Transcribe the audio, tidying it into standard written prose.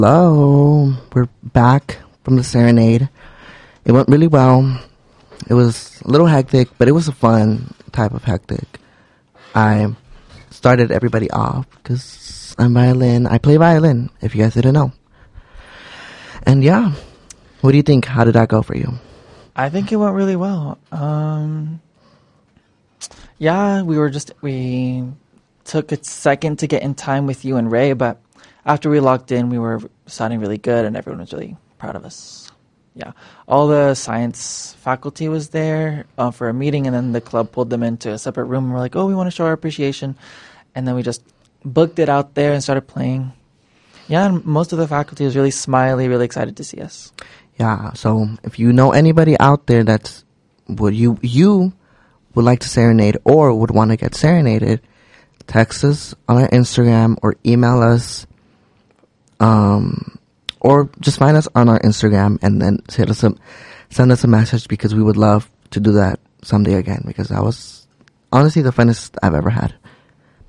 Hello, we're back from the serenade. It went really well. It was a little hectic, but it was a fun type of hectic. I started everybody off because I play violin, if you guys didn't know. And yeah, what do you think? How did that go for you? I think it went really well. Yeah, we took a second to get in time with you and Ray, but after we locked in, we were sounding really good and everyone was really proud of us. Yeah, all the science faculty was there for a meeting, and then the club pulled them into a separate room and we're like, oh, we want to show our appreciation. And then we just booked it out there and started playing. Yeah, and most of the faculty was really smiley, really excited to see us. Yeah, so if you know anybody out there that's you would like to serenade or would want to get serenaded, text us on our Instagram or email us, or just find us on our Instagram and then send us a message, because we would love to do that someday again, because that was honestly the funnest I've ever had.